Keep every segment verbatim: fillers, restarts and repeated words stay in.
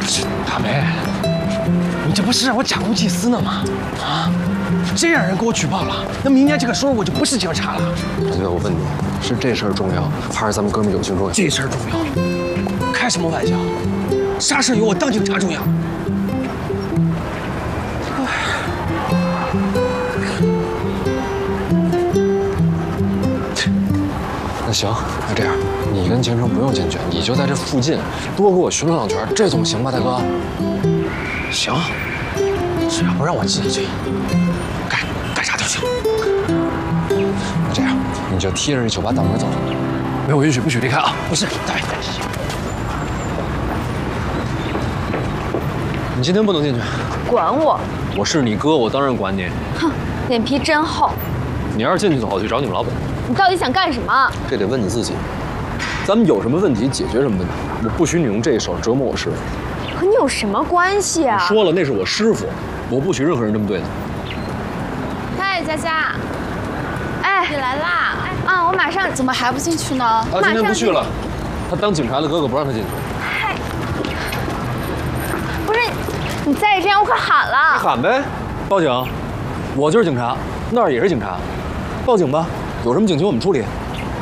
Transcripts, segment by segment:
大梅，你这不是让我假公济私呢吗？啊，这样人给我举报了，那明年这个时候我就不是警察了。 张队，我问你，是这事儿重要，还是咱们哥们友情重要？ 这事儿重要，开什么玩笑？啥事有我当警察重要？ 那行，那这样，你跟秦城不用进去，你就在这附近多给我巡逻两圈，这总行吧，大哥？ 行，只要不让我进去，干干啥都行。 那这样，你就踢着这酒吧大门走，没有允许不许离开啊！ 不是，大爷， 你今天不能进去。 管我！ 我是你哥，我当然管你。 哼，脸皮真厚。 你要是进去的话，我去找你们老板。 你到底想干什么？ 这得问你自己。咱们有什么问题解决什么问题，我不许你用这一手折磨我师傅。 和你有什么关系啊？ 说了，那是我师傅，我不许任何人这么对他。 嗨，佳佳，哎，你来啦！啊，我马上。 怎么还不进去呢？ 他今天不去了，他当警察的哥哥不让他进去。 嗨，不是，你再这样我可喊了。 你喊呗，报警！我就是警察，那儿也是警察，报警吧，有什么警情我们处理。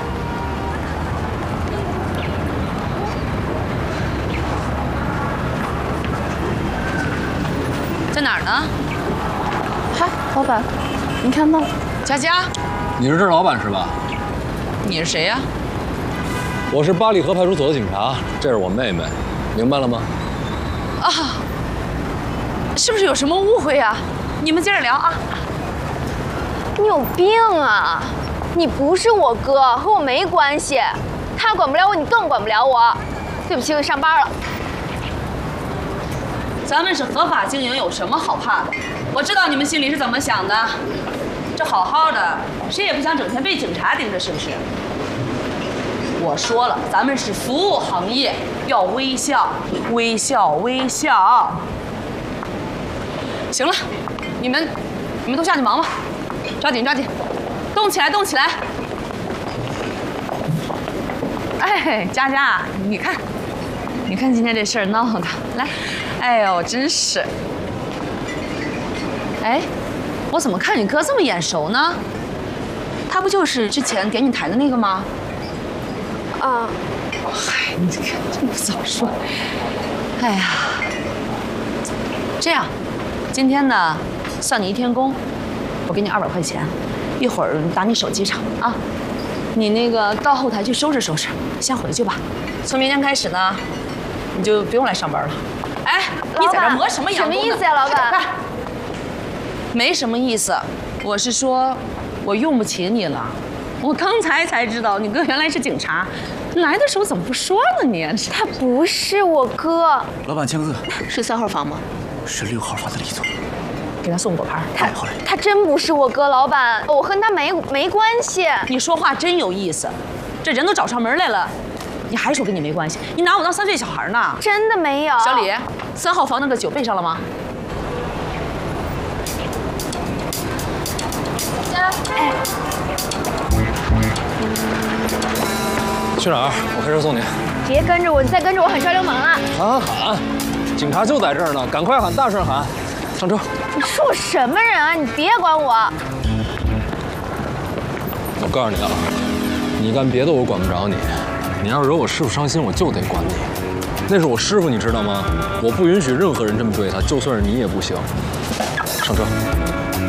在哪儿呢？ 嗨，老板，您看到？ 佳佳， 你是这儿老板是吧？ 你是谁呀？ 我是八里河派出所的警察，这是我妹妹，明白了吗？ 啊，是不是有什么误会呀？你们接着聊啊。 你有病啊！你不是我哥，和我没关系。他管不了我，你更管不了我。对不起，我得上班了。 咱们是合法经营，有什么好怕的？我知道你们心里是怎么想的。这好好的，谁也不想整天被警察盯着，是不是？我说了，咱们是服务行业，要微笑，微笑，微笑。行了，你们，你们都下去忙吧，抓紧抓紧，动起来，动起来！哎，佳佳，你看，你看今天这事儿闹的，来，哎呦，真是。哎，我怎么看你哥这么眼熟呢？他不就是之前给你抬的那个吗？ 啊， 嗨，你看真不早说。哎呀，这样，今天呢，算你一天工，我给你二百块钱，一会儿打你手机上啊。你那个到后台去收拾收拾，先回去吧。从明天开始呢，你就不用来上班了。哎，你在这磨什么洋工呢？ 什么意思呀，老板？ 没什么意思，我是说，我用不起你了。我刚才才知道你哥原来是警察，来的时候怎么不说呢你？ 他不是我哥。 老板签字。 是三号房吗？ 是六号房的李总。 给他送果盘。 他他真不是我哥，老板，我和他没没关系。 你说话真有意思，这人都找上门来了，你还说跟你没关系？你拿我当三岁小孩呢？ 真的没有。 小李，三号房那个酒备上了吗？ 哎， 去哪儿？我开车送你。 别跟着我，你再跟着我喊耍流氓啊！ 喊喊喊！警察就在这儿呢，赶快喊，大声喊！上车！ 你说我什么人啊？你别管我！ 我告诉你啊，你干别的我管不着你，你要是惹我师傅伤心，我就得管你。那是我师傅，你知道吗？我不允许任何人这么对他，就算是你也不行。上车。